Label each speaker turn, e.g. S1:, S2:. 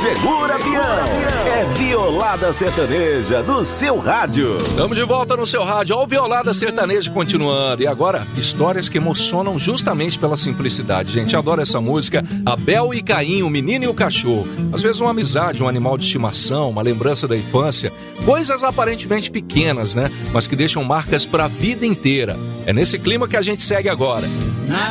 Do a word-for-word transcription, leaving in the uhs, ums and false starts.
S1: Segura Peão. É Violada Sertaneja no seu rádio.
S2: Estamos de volta no seu rádio. Olha o Violada Sertaneja continuando. E agora, histórias que emocionam justamente pela simplicidade. Gente, adoro essa música. Abel e Caim, o menino e o cachorro. Às vezes uma amizade, um animal de estimação, uma lembrança da infância. Coisas aparentemente pequenas, né? Mas que deixam marcas para a vida inteira. É nesse clima que a gente segue agora.